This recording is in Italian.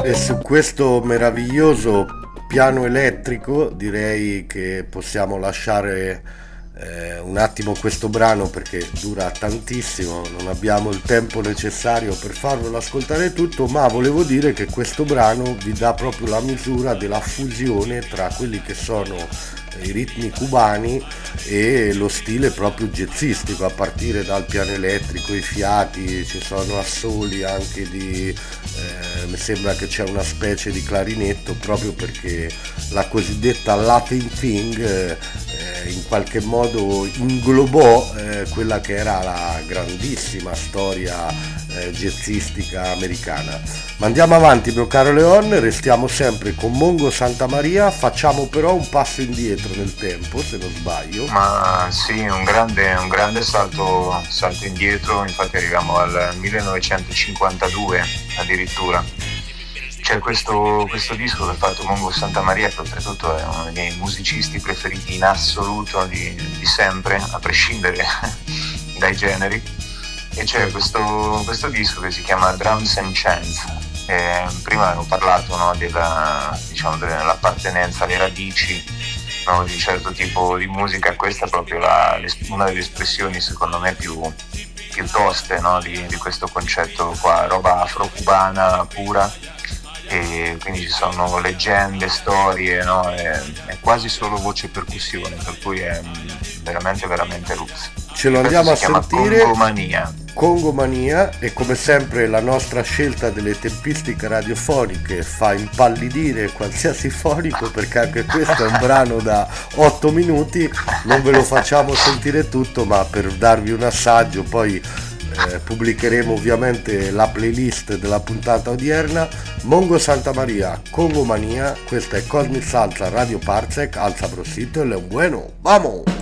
E su questo meraviglioso piano elettrico direi che possiamo lasciare un attimo questo brano perché dura tantissimo, non abbiamo il tempo necessario per farvelo ascoltare tutto, ma volevo dire che questo brano vi dà proprio la misura della fusione tra quelli che sono i ritmi cubani e lo stile proprio jazzistico, a partire dal piano elettrico, i fiati, ci sono assoli anche di mi sembra che c'è una specie di clarinetto, proprio perché la cosiddetta Latin Thing in qualche modo inglobò quella che era la grandissima storia jazzistica americana. Ma andiamo avanti, mio caro Leon, restiamo sempre con Mongo Santamaria, facciamo però un passo indietro nel tempo, se non sbaglio. Ma sì, un grande salto indietro, infatti arriviamo al 1952 addirittura. C'è questo disco che ha fatto Mongo Santamaria, che oltretutto è uno dei miei musicisti preferiti in assoluto di sempre, a prescindere dai generi. E c'è questo disco che si chiama Drums and Chants. Prima avevo parlato, no, dell'appartenenza alle radici, no, di un certo tipo di musica. Questa è proprio una delle espressioni secondo me più toste, no, di questo concetto qua, roba afro-cubana pura. E quindi ci sono leggende, storie, no? È quasi solo voce e percussione, per cui è veramente roots. Ce lo andiamo a sentire. Congomania. E come sempre la nostra scelta delle tempistiche radiofoniche fa impallidire qualsiasi fonico, perché anche questo è un brano da 8 minuti, non ve lo facciamo sentire tutto, ma per darvi un assaggio poi pubblicheremo ovviamente la playlist della puntata odierna. Mongo Santamaria, Congomania, questa è Cosmic Salsa Radio Parsec, al sabrosito e le bueno, vamos!